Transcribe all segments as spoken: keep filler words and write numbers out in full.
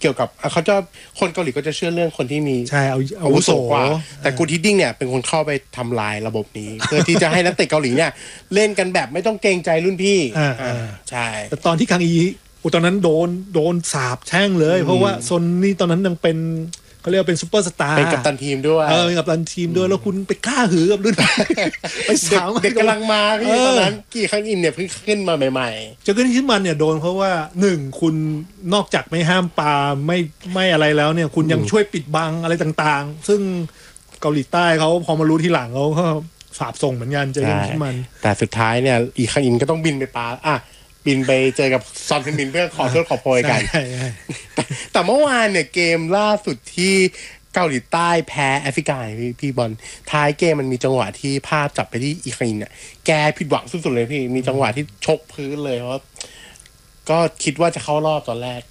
เกี่ยวกับเขาจะคนเกาหลีก็จะเชื่อเรื่องคนที่มีใช่เอาอาวุโสกว่าแต่กูทิดดิ้งเนี่ยเป็นคนเข้าไปทำลายระบบนี้ เพื่อที่จะให้นักเตะเกาหลีเนี่ยเล่นกันแบบไม่ต้องเกรงใจรุ่นพี่อ่าใช่แต่ตอนที่คังอีตอนนั้นโดนโดนสาบแช่งเลยเพราะว่าซนนี่ตอนนั้นยังเป็นเขาเรียกว่าเป็นซุปเปอร์สตาร์เป็นกัปตันทีมด้วยเออเป็นกัปตันทีมด้วยแล้วคุณไปกล้าหือกับรุ่นไปสาวเด็กกำลังมาพี่ตอนนั้นกี่ครั้งอินเนี่ยเพิ่งขึ้นมาใหม่ๆจะขึ้นขึ้นมาเนี่ยโดนเพราะว่าหนึ่งคุณนอกจากไม่ห้ามปาไม่ไม่อะไรแล้วเนี่ยคุณยังช่วยปิดบังอะไรต่างๆซึ่งเกาหลีใต้เขาพอมารู้ทีหลังเขาก็สาบส่งเหมือนกันเจอขึ้นมันแต่สุดท้ายเนี่ยอีครั้งอินก็ต้องบินไปปาอ่ะบินไปเจอกับซอนเทนมินเพื่อขอโทษขอโพยกันแต่เมื่อวานเนี่ยเกมล่าสุดที่เกาหลีใต้แพ้แอฟริกาพี่พี่บอลท้ายเกมมันมีจังหวะที่ภาพจับไปที่อีคินเนี่ยแกผิดหวังสุดๆเลยพี่มีจังหวะที่ชกพื้นเลยเพราะก็คิดว่าจะเข้ารอบตอนแรก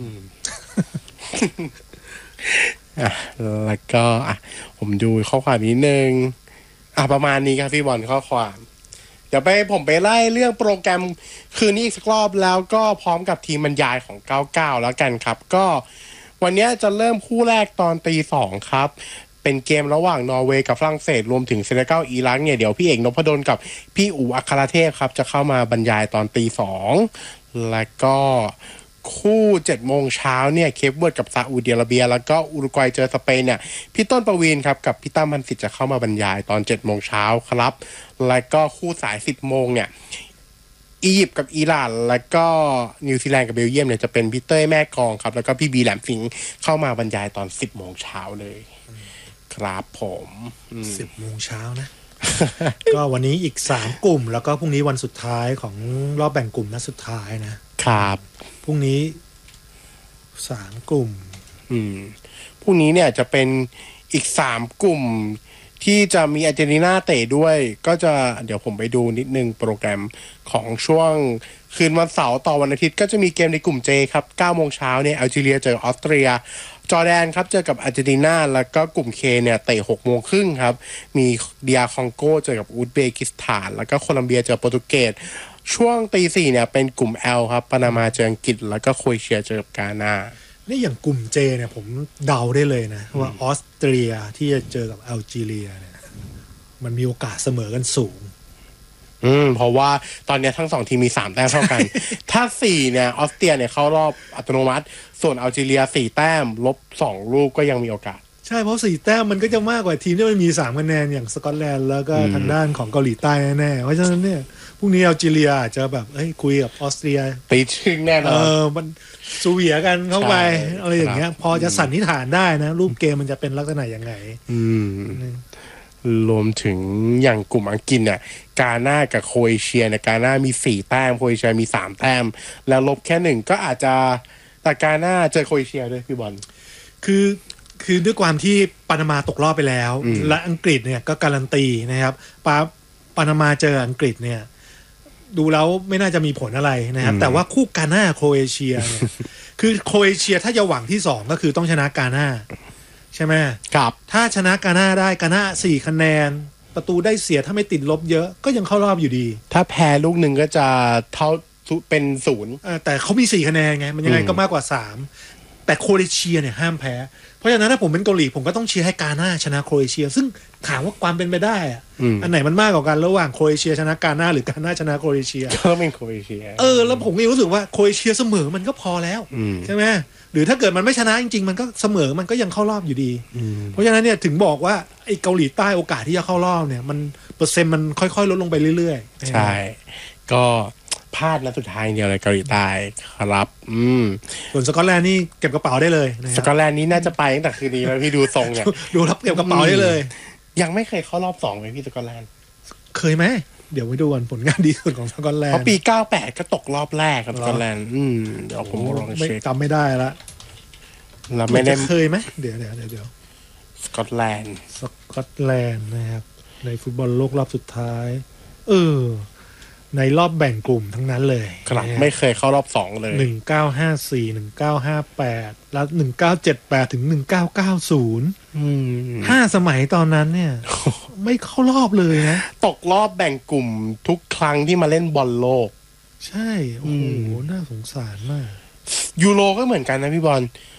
อ่ะแล้วก็อ่ะผมดูข้อความนิดนึงอ่ะประมาณนี้ครับพี่บอลข้อความเดี๋ยวไปผมไปไล่เรื่องโปรแกรมคืนนี้อีกสักรอบแล้วก็พร้อมกับทีมบรรยายของเก้าเก้าแล้วกันครับก็วันนี้จะเริ่มคู่แรกตอนตีสองครับเป็นเกมระหว่างนอร์เวย์กับฝรั่งเศสรวมถึงเซเนกัลอิรักเนี่ยเดี๋ยวพี่เอกนพดลกับพี่อู๋อัครเทพครับจะเข้ามาบรรยายตอนตีสองแล้วก็คู่เจ็ดโมงเช้าเนี่ยเคปเวิร์ดกับซาอุดิอาระเบียแล้วก็อุรุกวัยเจอสเปนเนี่ยพี่ต้นประวีณครับกับพี่ตั้มพันศิษย์จะเข้ามาบรรยายตอนเจ็ดโมงเช้าครับแล้วก็คู่สายสิบโมงเนี่ยอียิปต์กับอิหร่านแล้วก็นิวซีแลนด์กับเบลเยียมเนี่ยจะเป็นพี่เต้ยแม่กองครับแล้วก็พี่บีแหลมสิงห์เข้ามาบรรยายตอนสิบโมงเช้าเลยครับผมสิบโมงเช้านะ ก็วันนี้อีกสามกลุ่มแล้วก็พรุ่งนี้วันสุดท้ายของรอบแบ่งกลุ่มนัดสุดท้ายนะครับพรุ่งนี้สามกลุ่มอืมพรุ่งนี้เนี่ยจะเป็นอีกสามกลุ่มที่จะมีอาร์เจนตินาเตะด้วยก็จะเดี๋ยวผมไปดูนิดนึงโปรแกรมของช่วงคืนวันเสาร์ต่อวันอาทิตย์ก็จะมีเกมในกลุ่ม J ครับเก้าโมงเช้าเนี่ยแอลจีเรียเจอออสเตรียจอร์แดนครับเจอกับอาร์เจนตินาแล้วก็กลุ่ม K เนี่ยเตะหกโมงครึ่งครับมีเดียคองโกเจอกับอุซเบกิสถานแล้วก็โคลัมเบียเจอโปรตุเกสช่วงตีสี่เนี่ยเป็นกลุ่ม L ครับปานามาเจออังกฤษแล้วก็โครเอเชียเจอกับกานานี่อย่างกลุ่ม J เนี่ยผมเดาได้เลยนะว่าออสเตรียที่จะเจอกับแอลจีเรียเนี่ยมันมีโอกาสเสมอกันสูงอืมเพราะว่าตอนนี้ทั้งสองทีมมีสามแต้มเท่ากัน ถ้าสี่เนี่ยออสเตรียเนี่ยเข้ารอบอัตโนมัติส่วนแอลจีเรียสี่แต้มลบสองลูกก็ยังมีโอกาสใช่เพราะสี่แต้มมันก็จะมากกว่าทีมที่มันมีสามคะแนนอย่างสกอตแลนด์แล้วก็ทางด้านของเกาหลีใต้แน่ๆเพราะฉะนั้นเนี่ยพรุ่งนี้แอลจีเรียอาจจะแบบเอ้ยคุยกับออสเตรียตีชึ่งแน่นอนเออมันสูเวียกันเข้าไปอะไรอย่างเงี้ยพอจะสันนิษฐานได้นะรูปเกมมันจะเป็นลักษณะยังไงอืมรวมถึงอย่างกลุ่มอังกฤษเนี่ยกาน่ากับโครเอเชียเนี่ยกาน่ามีสี่แต้มโครเอเชียมีสามแต้มแล้วลบแค่หนึ่งก็อาจจะแต่กาน่าเจอโครเอเชียด้วยพี่บอลคือคือด้วยความที่ปานามาตกรอบไปแล้วและอังกฤษเนี่ยก็การันตีนะครับปาปานามาเจออังกฤษเนี่ยดูแล้วไม่น่าจะมีผลอะไรนะครับแต่ว่าคู่กาน่าโครเอเชียเนี่ยคือโครเอเชียถ้าจะหวังที่สองก็คือต้องชนะกาน่าใช่ไหมครับถ้าชนะกาน่าได้กาน่าสี่คะแนนประตูได้เสียถ้าไม่ติดลบเยอะก็ยังเข้ารอบอยู่ดีถ้าแพ้ลูกหนึ่งก็จะเท่าเป็นศูนย์แต่เขามีสี่คะแนนไงมันยังไงก็มากกว่าสามแต่โครเอเชียเนี่ยห้ามแพ้เพราะฉะนั้นถ้าผมเป็นเกาหลีผมก็ต้องเชียร์ให้กาน่าชนะโครเอเชียซึ่งถามว่าความเป็นไปได้อะอันไหนมันมากกว่ากันระหว่างโครเอเชียชนะกาน่าหรือกาน่าชนะโครเอเชียก็เป็นโครเอเชียเออแล้วผมก็รู้สึกว่าโครเอเชียเสมอมันก็พอแล้วใช่ไหมหรือถ้าเกิดมันไม่ชนะจริงๆมันก็เสมอมันก็ยังเข้ารอบอยู่ดีเพราะฉะนั้นเนี่ยถึงบอกว่าไอ้เกาหลีใต้โอกาสที่จะเข้ารอบเนี่ยมันเปอร์เซ็นต์มันค่อยๆลดลงไปเรื่อยๆใช่ก็พลาดนัดสุดท้ายเดียวเลยเกาหลีใต้ครับอืมส่วนสกอตแลนด์นี่เก็บกระเป๋าได้เลยสกอตแลนด์นี่น่าจะไปตั้งแต่คืนนี้แล้วพี่ดูทรงเนี่ยดูรับเก็บกระเป๋าได้เลยยังไม่เคยเข้ารอบสองเลยพี่สกอตแลนด์เคยไหมเดี๋ยวไปดูกันผลงานดีสุดของสกอตแลนด์เพราะปีเก้าสิบแปดก็ตกรอบแรกครับสกอตแลนด์อืมเดี๋ยวผมลองเช็คจำไม่ได้ละเราไม่ได้เคยไหมเดี๋ยวเดี๋ยวเดี๋ยวสกอตแลนด์สกอตแลนด์นะครับในฟุตบอลโลกรอบสุดท้ายเออในรอบแบ่งกลุ่มทั้งนั้นเลยครับไม่เคยเข้ารอบสองเลยหนึ่งเก้าห้าสี่ หนึ่งเก้าห้าแปดแล้วหนึ่งเก้าเจ็ดแปดถึงหนึ่งเก้าเก้าศูนย์อืมห้าสมัยตอนนั้นเนี่ยไม่เข้ารอบเลยนะตกรอบแบ่งกลุ่มทุกครั้งที่มาเล่นบอลโลกใช่โอ้โหน่าสงสารมากยูโรก็เหมือนกันนะพี่บอล